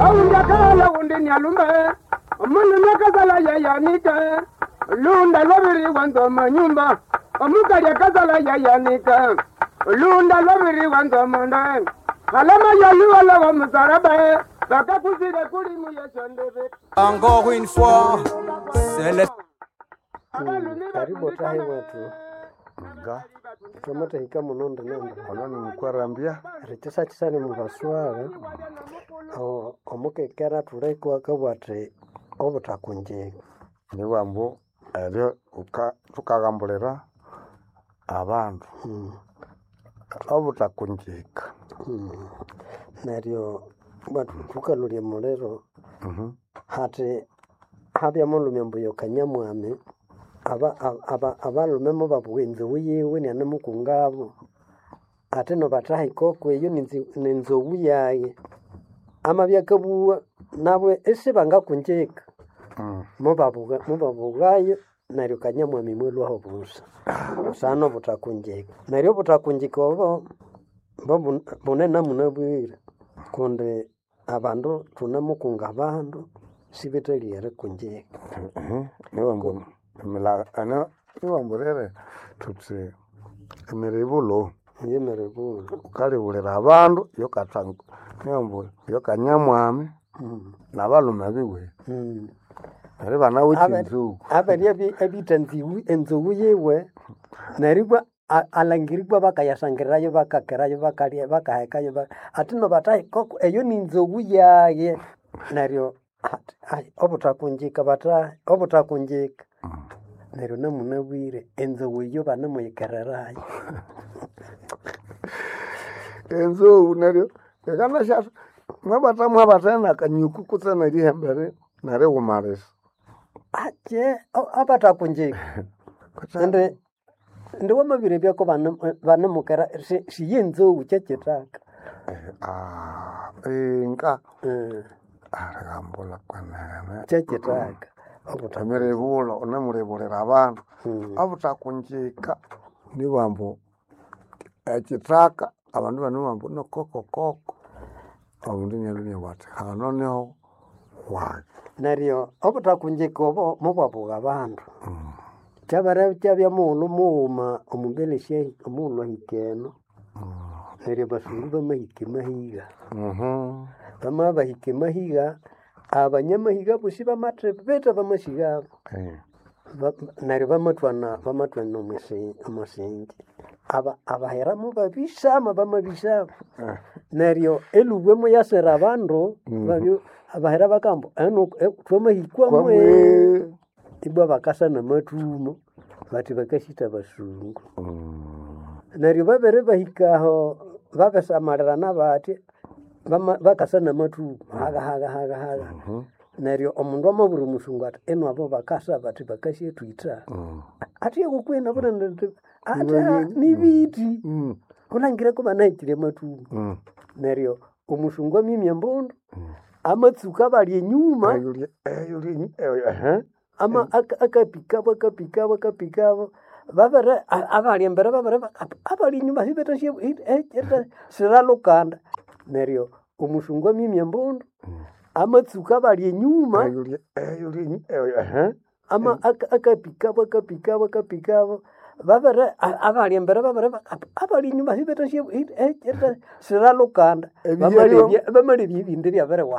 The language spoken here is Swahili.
Aunda kala undi nyalumbe. Munu nakazala ya nika. Lunda lobiri wanzo manyumba. Omuka ya kazala ya nika. Lunda lobiri wanzo manda. Alama ya luala wa musarabe. Baka kusire kuri mu ya chandebe. Encore une fois, c'est le... Karibu tahi watu. Nga Tomata hika munondo nendo. oloni mukwarambia Ritisa chisani mubaswara. Omuke kera tureko akabwate obutakunje. niwambo eryo tukagambulira abantu obutakunjika. Neryo batu tukalulye mulero. Hati habya mulumya mbuyo kanyamwame. Abalume mu babwenze wiyewe ni anamukungabo. Ate no batahi kokwe yo ninzowu yaye. Amabya kabuwa nabwe ese bangakunjeka. Mubabugayo neryo kanyamwame mwelwaho busa. Usano butakunjeka. Neryo butakunjika obo bunena munabwira. Konde abandu tunamukunga abandu sibetaliere kunjeka. niwambo niwambo rere tutse emiribulo Yemerebulo. ukalibulira abandu yokatanga niwambo yokanyamwami nabalume biwe ari bana wichinzu Abari abitanziwi enzowu yewe neribwa alangiribwa bakayasangirayo bakakerayo bakalya bakahekayo atino batahi koko eyo ninzowu yaye neryo obutakunjika batahi obutakunjika neryo namunabwire enzowu yo banamuyikererayo enzo neryo ekana shatu mabatamu abatena kanyuku kutsena lihembere nare umarisa ache abatakunjika ndi wamabire byako banamukera siyenzowu chechitaka inka aragambula kwanene chechitaka emiribulo unemuribulira abandu abutakunjika niwambo ekitaka abandu baniwambo nokokokoko omundu nyalunya wati hano niho waki neryo obutakunjika obo mubwabuga abandu kyabara kyabya muulu muuma omubeleshe omuulu ahikeno neryo basuru bamahike mahiga bama bahike mahiga abanyamahiga bosi bamatrebeta bamashigabo neryo bamatwana omusingi abaheramu babisama bamabisabo neryo elubwe muyasera abandu babyo abahera bakambo twamahikwamu ibwa bakasana matumo bati bakashita basungu neryo babere bahikaho babesamalirana bati bakasana matumo haga neryo omundu amabura omusungu ati eno abo bakasa bati bakashetwita ati okukwena burende ata nibiti kunangira ko banahikire matumo neryo omusungu amimya mbundu amatsuka bali enyuma ama akapikabo babere abali embere babere abali inyuma sibeta siralukanda neryo omusungu amimya mbundu amatsuka bali enyuma ama akapikabo babere abali embere babere abali inyuma sibeta siralukanda bamali bibindi byabere